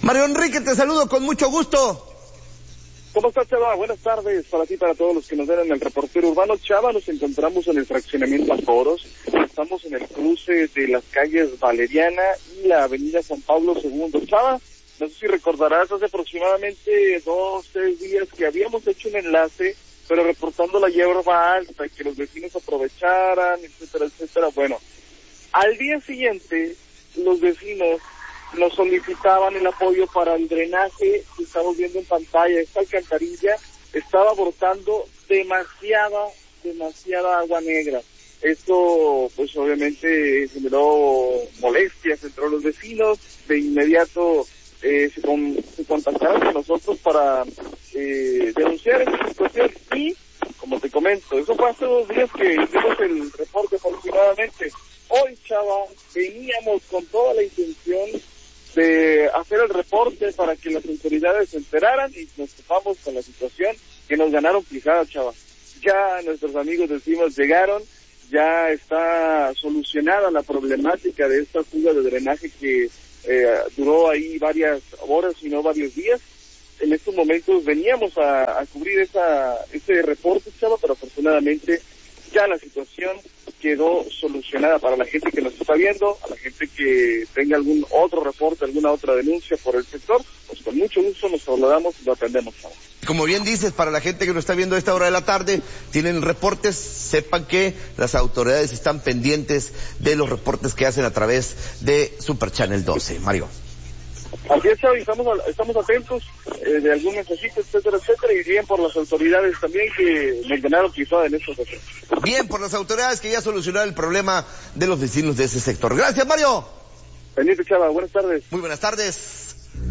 Mario Enrique, te saludo con mucho gusto. ¿Cómo estás, Chava? Buenas tardes para ti, para todos los que nos ven en el reportero urbano. Chava, nos encontramos en el fraccionamiento Alforos. Estamos en el cruce de las calles Valeriana y la avenida San Pablo II. Chava, no sé si recordarás, hace aproximadamente 2-3 días que habíamos hecho un enlace, pero reportando la hierba alta, que los vecinos aprovecharan, etcétera, etcétera. Bueno, al día siguiente, los vecinos nos solicitaban el apoyo para el drenaje que estamos viendo en pantalla. Esta alcantarilla estaba brotando demasiada agua negra. Esto, pues obviamente generó molestias entre los vecinos. De inmediato se contactaron con nosotros para denunciar esta situación. Y, como te comento, eso fue hace 2 días que hicimos el reporte afortunadamente. Hoy, Chava, veníamos con toda la intención de hacer el reporte para que las autoridades se enteraran y nos topamos con la situación que nos ganaron pijada, Chava. Ya nuestros amigos de CIMAS llegaron, ya está solucionada la problemática de esta fuga de drenaje que duró ahí varias horas, si no varios días. En estos momentos veníamos a cubrir ese reporte, Chava, pero afortunadamente ya la situación quedó solucionada para la gente que nos está viendo, a la gente que tenga algún otro reporte, alguna otra denuncia por el sector, pues con mucho gusto nos trasladamos y lo atendemos. Como bien dices, para la gente que nos está viendo a esta hora de la tarde, tienen reportes, sepan que las autoridades están pendientes de los reportes que hacen a través de Super Channel 12. Mario. Así es, Xavi, estamos atentos de algún mensajito, etcétera, etcétera, y bien por las autoridades también que me ganaron quizá en estos casos. Bien por las autoridades que ya solucionaron el problema de los vecinos de ese sector. Gracias, Mario. Pendiente, Chava, buenas tardes. Muy buenas tardes.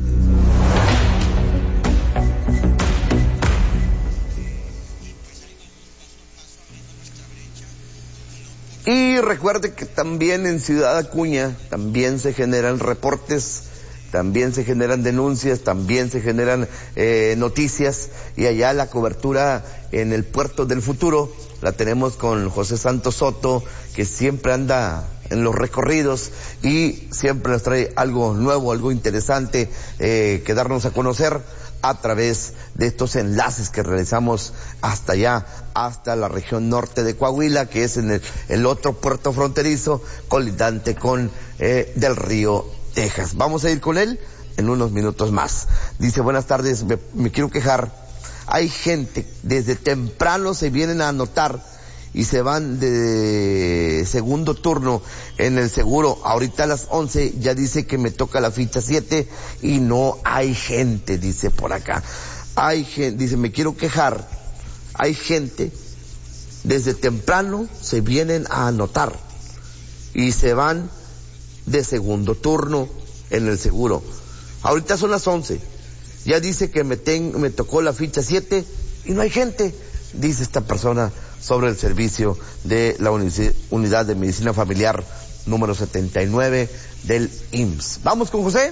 Y recuerde que también en Ciudad Acuña también se generan reportes, también se generan denuncias, también se generan noticias, y allá la cobertura en el Puerto del Futuro la tenemos con José Santos Soto, que siempre anda en los recorridos y siempre nos trae algo nuevo, algo interesante que darnos a conocer a través de estos enlaces que realizamos hasta allá, hasta la región norte de Coahuila, que es en el otro puerto fronterizo colindante con Del Río, Texas. Vamos a ir con él en unos minutos más. Dice, buenas tardes, me quiero quejar. Hay gente, desde temprano se vienen a anotar y se van de segundo turno en el seguro. Ahorita a las 11 ya dice que me toca la ficha 7 y no hay gente, dice por acá. Hay gente, dice, me quiero quejar. Hay gente, desde temprano se vienen a anotar y se van de segundo turno en el seguro. Ahorita son las 11. Ya dice que me tocó la ficha 7 y no hay gente, dice esta persona sobre el servicio de la unidad de medicina familiar número 79 del IMSS. Vamos con José.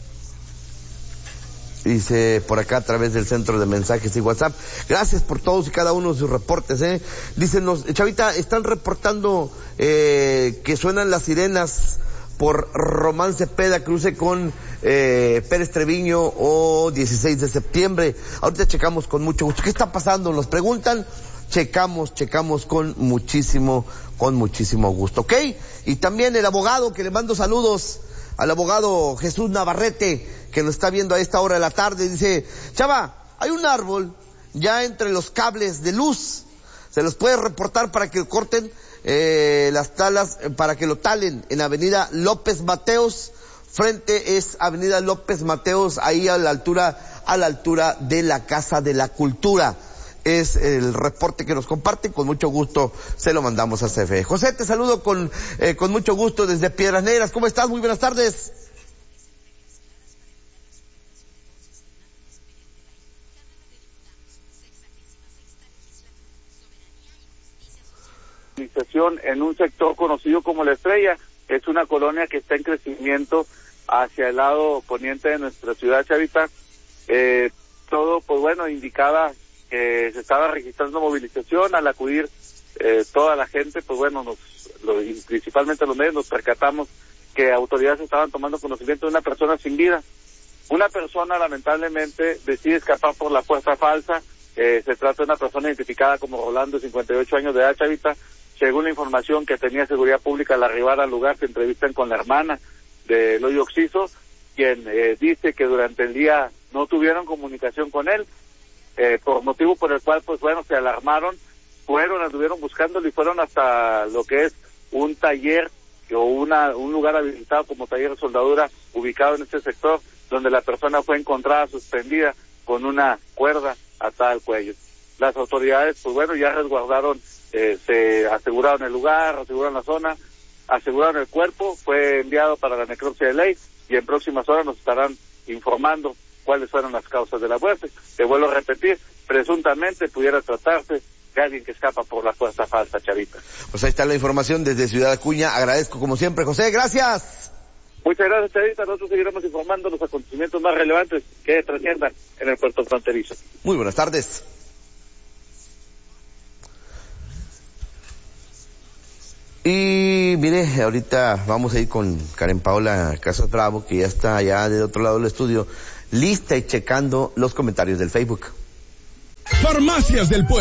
Dice por acá a través del centro de mensajes y WhatsApp. Gracias por todos y cada uno de sus reportes, Dicen, Chavita, están reportando que suenan las sirenas por Román Cepeda, cruce con Pérez Treviño o 16 de septiembre. Ahorita checamos con mucho gusto. ¿Qué está pasando? Nos preguntan. Checamos con muchísimo gusto, ¿ok? Y también el abogado, que le mando saludos al abogado Jesús Navarrete, que nos está viendo a esta hora de la tarde. Dice, Chava, hay un árbol ya entre los cables de luz. ¿Se los puede reportar para que corten las talas, para que lo talen en Avenida López Mateos? Frente es Avenida López Mateos, ahí a la altura de la Casa de la Cultura. Es el reporte que nos comparten, con mucho gusto se lo mandamos a CFE. José, te saludo con mucho gusto desde Piedras Negras. ¿Cómo estás? Muy buenas tardes. En un sector conocido como La Estrella, es una colonia que está en crecimiento hacia el lado poniente de nuestra ciudad, Chavita. Todo, pues bueno, indicaba que se estaba registrando movilización. Al acudir toda la gente, pues bueno, principalmente los medios, nos percatamos que autoridades estaban tomando conocimiento de una persona sin vida. Una persona lamentablemente decide escapar por la puerta falsa. Se trata de una persona identificada como Rolando, 58 años de edad, Chavita. Según la información que tenía Seguridad Pública, al arribar al lugar se entrevistan con la hermana de Eloy Oxiso, quien dice que durante el día no tuvieron comunicación con él, por motivo por el cual, pues bueno, se alarmaron, anduvieron buscándolo y fueron hasta lo que es un taller o un lugar habilitado como taller de soldadura ubicado en este sector, donde la persona fue encontrada suspendida con una cuerda atada al cuello. Las autoridades, pues bueno, ya resguardaron, se aseguraron el lugar, aseguraron la zona, aseguraron el cuerpo, fue enviado para la necropsia de ley y en próximas horas nos estarán informando cuáles fueron las causas de la muerte. Te vuelvo a repetir, presuntamente pudiera tratarse de alguien que escapa por la puerta falsa, Chavita. Pues ahí está la información desde Ciudad Acuña. Agradezco como siempre, José, gracias. Muchas gracias, Chavita. Nosotros seguiremos informando los acontecimientos más relevantes que trasciendan en el puerto fronterizo. Muy buenas tardes. Y mire, ahorita vamos a ir con Karen Paola Casas Bravo, que ya está allá del otro lado del estudio, lista y checando los comentarios del Facebook. Farmacias del Pueblo.